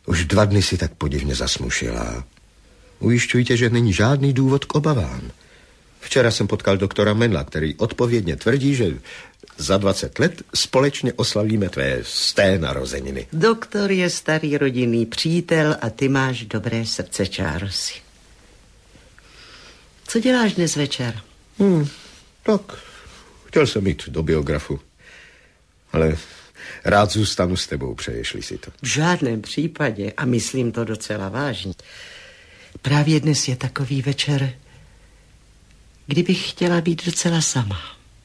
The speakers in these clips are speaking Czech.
Už 2 dny si tak podivně zasmušila. Ujišťujte, že není žádný důvod k obavám. Včera jsem potkal doktora Menla, který odpovědně tvrdí, že za 20 let společně oslavíme tvé 100. narozeniny. Doktor je starý rodinný přítel a ty máš dobré srdce, Charlesy. Co děláš dnes večer? Tak, chtěl jsem jít do biografu. Ale rád zůstanu s tebou, přeješ-li si to. V žádném případě a myslím to docela vážně. Právě dnes je takový večer, kdybych chtěla být docela sama.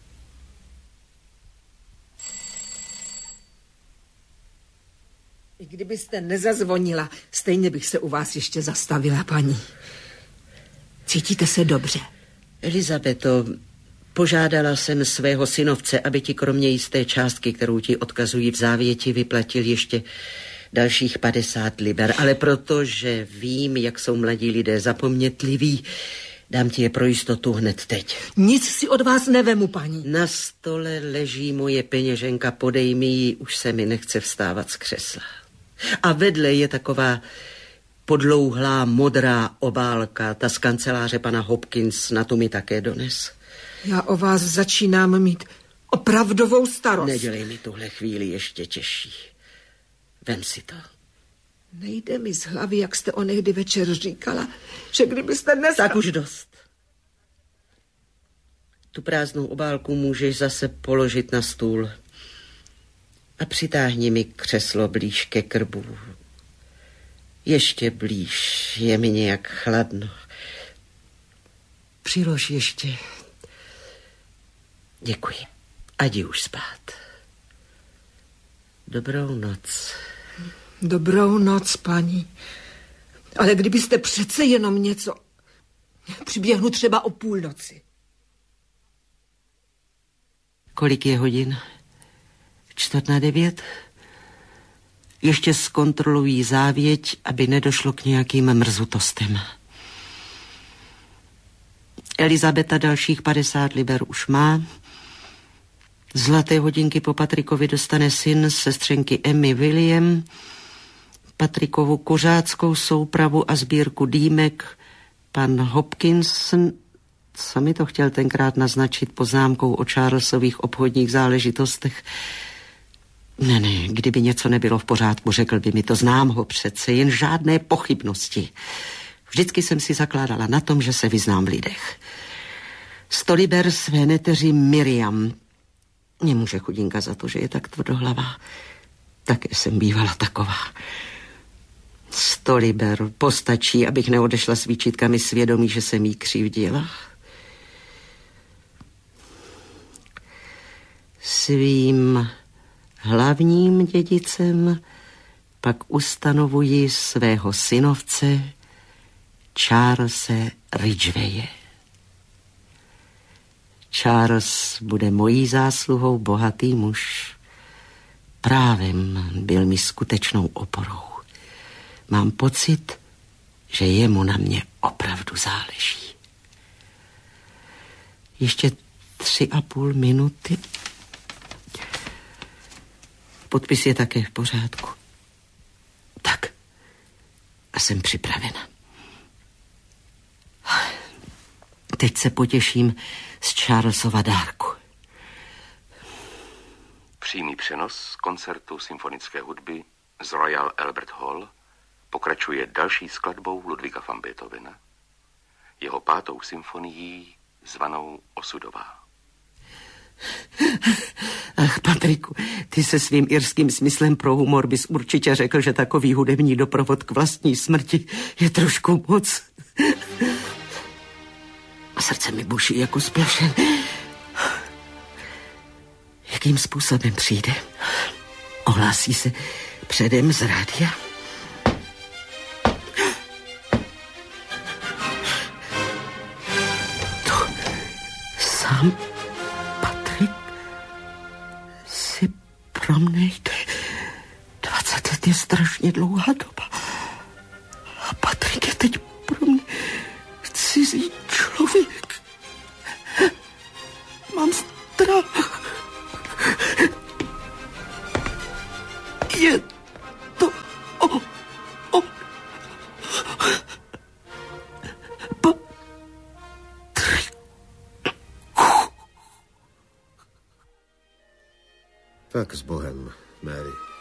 I kdybyste nezazvonila, stejně bych se u vás ještě zastavila, paní. Cítíte se dobře? Elizabeto, požádala jsem svého synovce, aby ti kromě jisté částky, kterou ti odkazují v závěti, vyplatil ještě dalších 50 liber. Ale protože vím, jak jsou mladí lidé zapomnětliví, dám ti je pro jistotu hned teď. Nic si od vás nevemu, paní. Na stole leží moje peněženka, podej mi ji, už se mi nechce vstávat z křesla. A vedle je taková podlouhlá modrá obálka, ta z kanceláře pana Hopkins, na tu mi také dones. Já o vás začínám mít opravdovou starost. Nedělej mi tuhle chvíli ještě těžší. Vem si to. Nejde mi z hlavy, jak jste onehdy večer říkala, že kdybyste dnes... Tak už dost. Tu prázdnou obálku můžeš zase položit na stůl a přitáhni mi křeslo blíž ke krbu. Ještě blíž, je mi nějak chladno. Přilož ještě. Děkuji. A jdi už spát. Dobrou noc. Dobrou noc, paní. Ale kdybyste přece jenom něco... Přiběhnu třeba o půlnoci. Kolik je hodin? 8:45? Ještě zkontrolují závěť, aby nedošlo k nějakým mrzutostem. Elizabeta dalších 50 liber už má. Zlaté hodinky po Patrikovi dostane syn sestřenky Emmy William. Patrikovu kuřáckou soupravu a sbírku dýmek pan Hopkinson, co mi to chtěl tenkrát naznačit poznámkou o Charlesových obchodních záležitostech. Ne, kdyby něco nebylo v pořádku, řekl by mi to, znám ho přece, jen žádné pochybnosti. Vždycky jsem si zakládala na tom, že se vyznám v lidech. 100 liber své neteři Miriam. Nemůže chudinka za to, že je tak tvrdohlavá. Také jsem bývala taková. 100 liber postačí, abych neodešla s výčitkami svědomí, že jsem jí křivdila. Svým hlavním dědicem pak ustanovuji svého synovce Charlese Ridgewaye. Charles bude mojí zásluhou bohatý muž. Právem byl mi skutečnou oporou. Mám pocit, že jemu na mě opravdu záleží. Ještě 3,5 minuty. Podpis je také v pořádku. Tak. A jsem připravena. Teď se potěším z Charlesova dárku. Přímý přenos z koncertu symfonické hudby z Royal Albert Hall pokračuje další skladbou Ludwiga van Beethovena, jeho 5. symfonií zvanou Osudová. Ach, Patriku, ty se svým irským smyslem pro humor bys určitě řekl, že takový hudební doprovod k vlastní smrti je trošku moc. Srdce mi buší jako splašen. Jakým způsobem přijde? Ohlásí se předem z rádia? To sám Patrik si pro mne jde. 20 let je strašně dlouhá doba. A Patrik je teď pro mě cizí člověk. Mám strach. Je to Tak s Bohem, Mary.